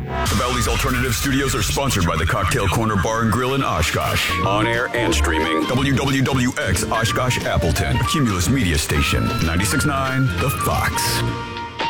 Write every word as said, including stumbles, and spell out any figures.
The Valley's Alternative Studios are sponsored by the Cocktail Corner Bar and Grill in Oshkosh. On air and streaming. W W W X Oshkosh Appleton. A Cumulus Media Station. ninety-six point nine The Fox.